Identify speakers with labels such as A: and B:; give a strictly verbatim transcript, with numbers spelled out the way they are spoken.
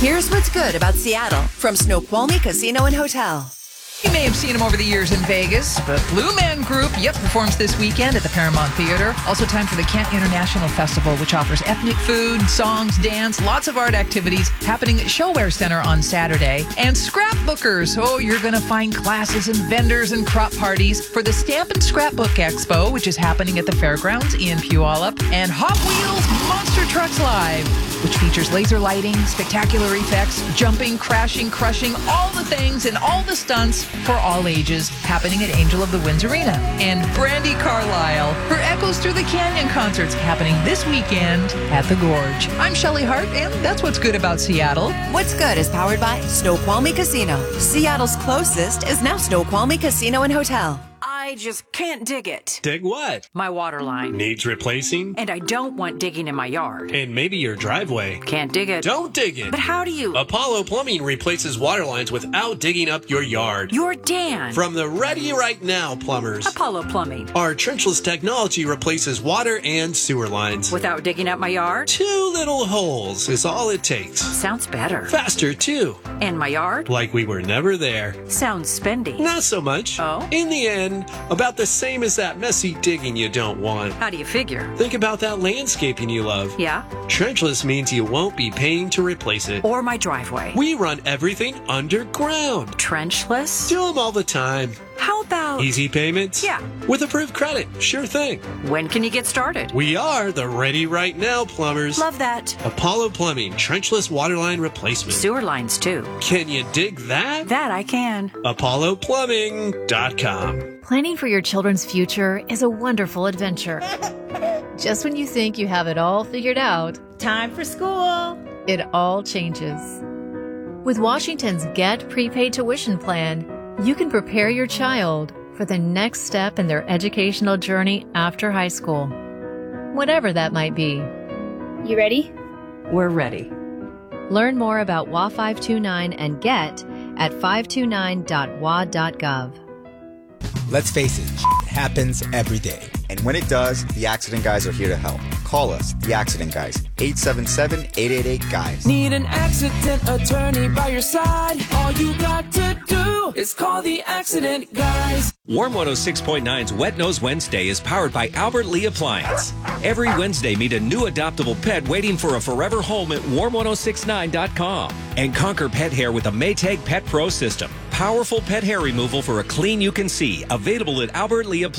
A: Here's what's good about Seattle from Snoqualmie Casino and Hotel.
B: You may have seen him over the years in Vegas, but Blue Man Group, yep, performs this weekend at the Paramount Theater. Also time for the Kent International Festival, which offers ethnic food, songs, dance, lots of art activities happening at Showware Center on Saturday. And scrapbookers, oh, you're going to find classes and vendors and crop parties for the Stamp and Scrapbook Expo, which is happening at the fairgrounds in Puyallup. And Hot Wheels Monster Trucks Live, which features laser lighting, spectacular effects, jumping, crashing, crushing, all the things and all the stunts for all ages, happening at Angel of the Winds Arena. And Brandi Carlile, her Echoes Through the Canyon concerts happening this weekend at the Gorge. I'm Shelley Hart, and that's what's good about Seattle.
A: What's Good is powered by Snoqualmie Casino. Seattle's closest is now Snoqualmie Casino and Hotel.
C: I just can't dig it.
D: Dig what?
C: My water line.
D: Needs replacing?
C: And I don't want digging in my yard.
D: And maybe your driveway.
C: Can't dig it.
D: Don't dig it.
C: But how do you?
D: Apollo Plumbing replaces water lines without digging up your yard.
C: You're Dan.
D: From the Ready Right Now plumbers.
C: Apollo Plumbing.
D: Our trenchless technology replaces water and sewer lines.
C: Without digging up my yard?
D: Two little holes is all it takes.
C: Sounds better.
D: Faster, too.
C: And my yard?
D: Like we were never there.
C: Sounds spendy.
D: Not so much.
C: Oh?
D: In the end, about the same as that messy digging you don't want.
C: How do you figure?
D: Think about that landscaping you love.
C: Yeah?
D: Trenchless means you won't be paying to replace it.
C: Or my driveway.
D: We run everything underground.
C: Trenchless?
D: Do them all the time.
C: How about...
D: Easy payments?
C: Yeah.
D: With approved credit. Sure thing.
C: When can you get started?
D: We are the Ready Right Now plumbers.
C: Love that.
D: Apollo Plumbing, trenchless waterline replacement.
C: Sewer lines, too.
D: Can you dig that?
C: That I can.
D: Apollo Plumbing dot com.
E: Planning for your children's future is a wonderful adventure. Just when you think you have it all figured out,
F: time for school.
E: It all changes. With Washington's Get Prepaid Tuition Plan, you can prepare your child for the next step in their educational journey after high school, whatever that might be.
F: You ready?
C: We're ready.
E: Learn more about W A five two nine and Get at five two nine dot w a dot gov.
G: Let's face it, shit happens every day.
H: And when it does, the Accident Guys are here to help. Call us, the Accident Guys, eight seven seven, eight eight eight, GUYS.
I: Need an accident attorney by your side? All you got to do is call the Accident Guys.
J: Warm one oh six point nine's Wet Nose Wednesday is powered by Albert Lee Appliance. Every Wednesday, meet a new adoptable pet waiting for a forever home at warm ten sixty-nine dot com. And conquer pet hair with a Maytag Pet Pro system. Powerful pet hair removal for a clean you can see. Available at Albert Lee Appliance.